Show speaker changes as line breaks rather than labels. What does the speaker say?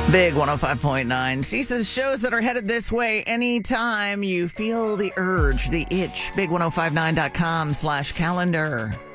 Big 105.9. CISA shows that are headed this way anytime you feel the urge, the itch. Big1059.com/calendar.